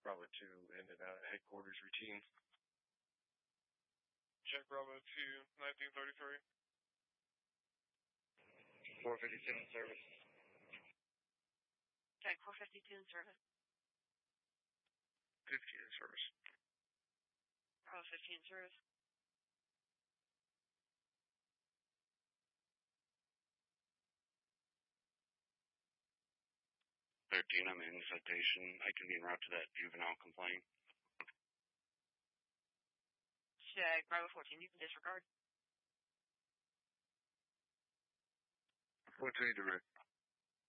Bravo 2 in and out of headquarters routine. Check Bravo 2, 1933. 457 service. Check 452 in service. 50 in service. Bravo 15 in service. I'm in citation. I can be en route to that juvenile complaint. Check Bravo 14, you can disregard. 14 direct.